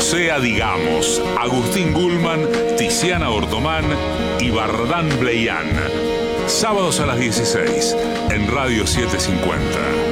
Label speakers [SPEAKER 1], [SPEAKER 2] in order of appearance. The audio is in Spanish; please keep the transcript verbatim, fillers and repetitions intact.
[SPEAKER 1] sea, digamos, Agustín Gulman, Tiziana Ortomán y Bardán Bleyán. Sábados a las dieciséis en Radio setecientos cincuenta.